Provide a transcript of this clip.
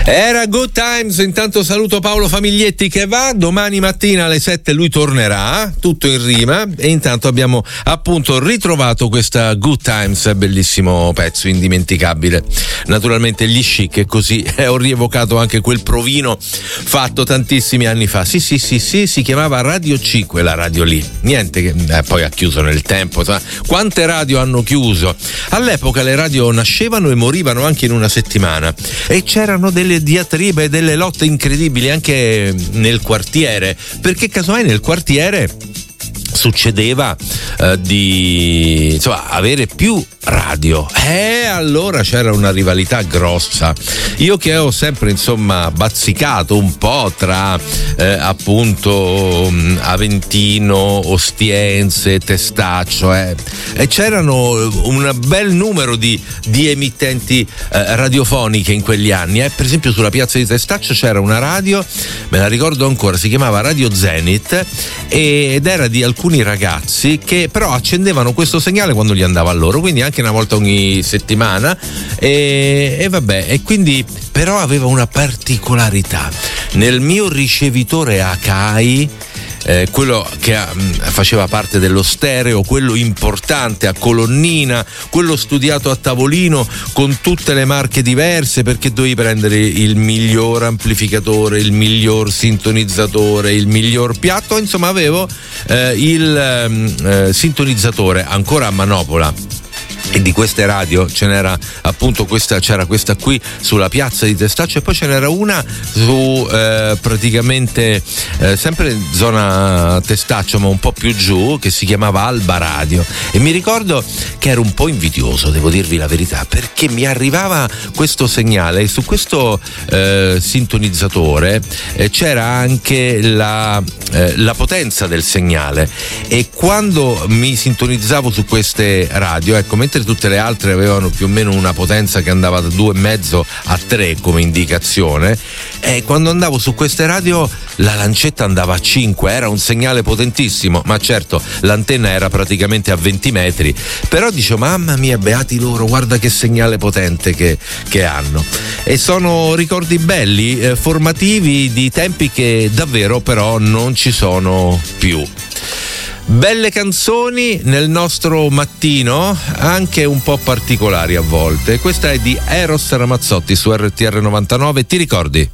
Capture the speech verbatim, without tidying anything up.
Era Good Times. Intanto saluto Paolo Famiglietti che va, domani mattina alle sette lui tornerà, tutto in rima, e intanto abbiamo appunto ritrovato questa Good Times, bellissimo pezzo, indimenticabile. Naturalmente gli Chic, e così eh, ho rievocato anche quel provino fatto tantissimi anni fa. Sì sì sì sì, si chiamava Radio C, quella radio lì. Niente che eh, poi ha chiuso nel tempo. Quante radio hanno chiuso? All'epoca le radio nascevano e morivano anche in una settimana, e c'erano delle diatribe, delle lotte incredibili anche nel quartiere, perché casomai nel quartiere succedeva eh, di insomma avere più radio, e allora c'era una rivalità grossa. Io che ho sempre insomma bazzicato un po' tra eh, appunto Aventino, Ostiense, Testaccio, eh, e c'erano un bel numero di, di emittenti eh, radiofoniche in quegli anni, eh. Per esempio sulla piazza di Testaccio c'era una radio, me la ricordo ancora, si chiamava Radio Zenith, ed era di alcuni ragazzi che però accendevano questo segnale quando gli andava a loro, quindi anche una volta ogni settimana, e, e vabbè, e quindi però aveva una particolarità. Nel mio ricevitore Akai, eh, quello che mh, faceva parte dello stereo, quello importante a colonnina, quello studiato a tavolino con tutte le marche diverse, perché dovevi prendere il miglior amplificatore, il miglior sintonizzatore, il miglior piatto, insomma avevo eh, il eh, sintonizzatore ancora a manopola. E di queste radio ce n'era appunto questa, c'era questa qui sulla piazza di Testaccio, e poi ce n'era una su eh, praticamente eh, sempre in zona Testaccio ma un po' più giù, che si chiamava Alba Radio, e mi ricordo che ero un po' invidioso, devo dirvi la verità, perché mi arrivava questo segnale e su questo eh, sintonizzatore eh, c'era anche la, eh, la potenza del segnale, e quando mi sintonizzavo su queste radio, ecco, mentre tutte le altre avevano più o meno una potenza che andava da due e mezzo a tre come indicazione, e quando andavo su queste radio la lancetta andava a cinque, era un segnale potentissimo, ma certo l'antenna era praticamente a venti metri, però dicevo mamma mia, beati loro, guarda che segnale potente che, che hanno. E sono ricordi belli, eh, formativi, di tempi che davvero però non ci sono più. Belle canzoni nel nostro mattino, anche un po' particolari a volte. Questa è di Eros Ramazzotti su R T R novantanove, ti ricordi?